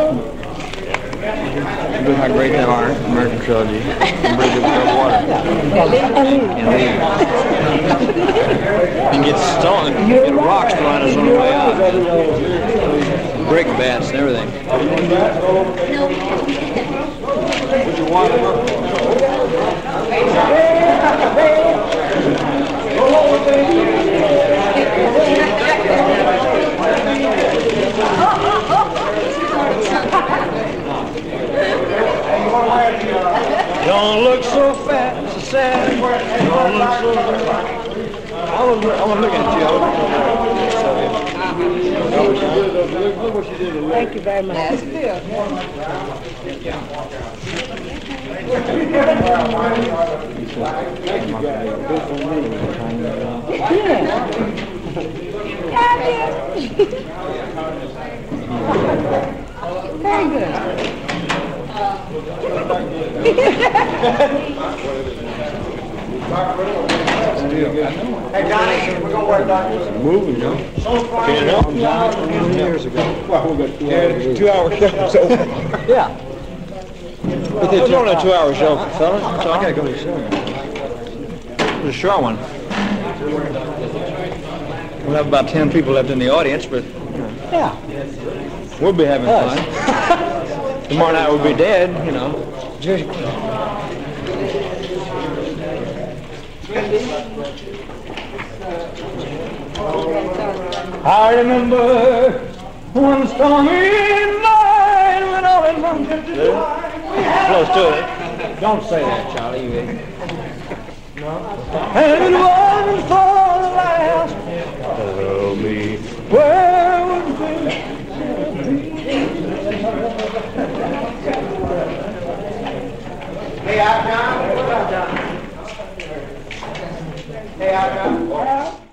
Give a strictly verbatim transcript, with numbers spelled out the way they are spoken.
Look how great they are, American trilogy. And bridge it without water. And leave. And get stolen. You get rocks thrown us on the way out. Brick bats and everything. Put your water up. Don't look so fat, so sad. Don't look so fat. I was, I was looking at you. Thank you very much. That's good. Very good. Hey, Johnny, we're going to work, Johnny. Moving, you know. Can't help it. Years ago. Well, we've got two, two hour show. So. Yeah. But it's only a two-hour show, fellas. That's all. I gotta go to the show. It's a short one. We'll have about ten people left in the audience, but Yeah. we'll be having Us. fun. Tomorrow night we'll be dead, you know. I remember one stormy night when all at once close to it. Don't say that, Charlie. You idiot. And it wasn't for the last. Tell me where would we be? Hey, out, John. Hey, out, John.